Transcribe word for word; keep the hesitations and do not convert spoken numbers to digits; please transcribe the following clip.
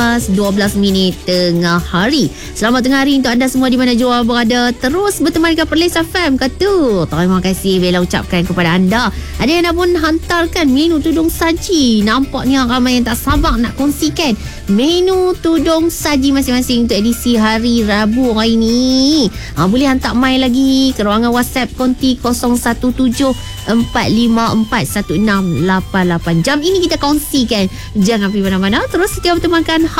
dua belas minit tengah hari. Selamat tengah hari untuk anda semua di mana jua berada. Terus berteman dengan Perlis F M kata. Terima kasih Bella ucapkan kepada anda. Ada yang dah pun hantarkan menu tudung saji. Nampaknya ramai yang tak sabar nak kongsikan menu tudung saji masing-masing untuk edisi hari Rabu hari ini. Ha, boleh hantar mail lagi ke ruangan WhatsApp konti kosong satu tujuh empat lima empat satu enam lapan lapan. Jam ini kita kongsikan. Jangan pergi mana-mana. Terus setia bertemankan